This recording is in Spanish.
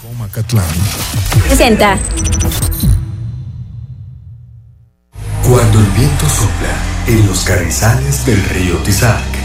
Comacatlán presenta. Cuando el viento sopla en los carrizales del río Tizac,